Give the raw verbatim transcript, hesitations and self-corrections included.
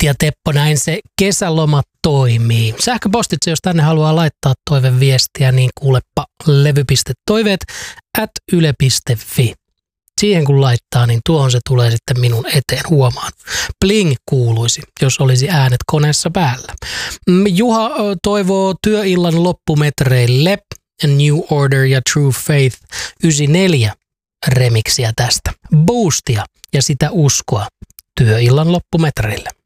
Antti ja Teppo, näin se kesäloma toimii. Sähköpostitse, jos tänne haluaa laittaa toiveviestiä, niin kuulepa levy.toiveet at yle piste fi. Siihen kun laittaa, niin tuohon se tulee sitten minun eteen, huomaan. Bling kuuluisi, jos olisi äänet koneessa päällä. Juha toivoo työillan loppumetreille New Order ja True Faith yhdeksänkymmentäneljä remiksiä tästä. Boostia ja sitä uskoa työillan loppumetreille.